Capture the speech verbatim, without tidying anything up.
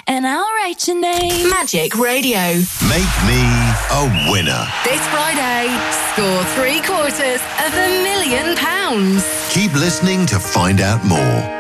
and I'll write your name. Magic Radio. Make me a winner. This Friday, score three quarters of a million pounds. Keep listening to find out more.